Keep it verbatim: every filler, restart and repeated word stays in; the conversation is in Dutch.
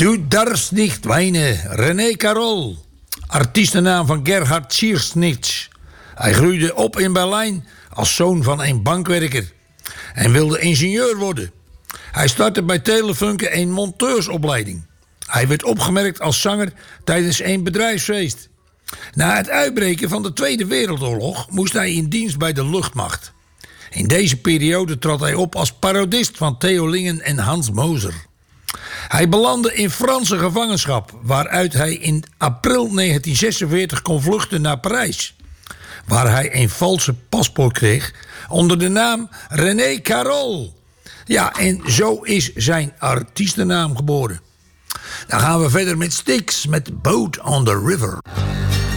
Du darfst nicht weinen, René Carol. Artiestennaam van Gerhard Schiersnitz. Hij groeide op in Berlijn als zoon van een bankwerker en wilde ingenieur worden. Hij startte bij Telefunken een monteursopleiding. Hij werd opgemerkt als zanger tijdens een bedrijfsfeest. Na het uitbreken van de Tweede Wereldoorlog moest hij in dienst bij de luchtmacht. In deze periode trad hij op als parodist van Theo Lingen en Hans Moser. Hij belandde in Franse gevangenschap, waaruit hij in april negentien zesenveertig kon vluchten naar Parijs, waar hij een valse paspoort kreeg onder de naam René Carol. Ja, en zo is zijn artiestennaam geboren. Dan gaan we verder met Styx met Boat on the River.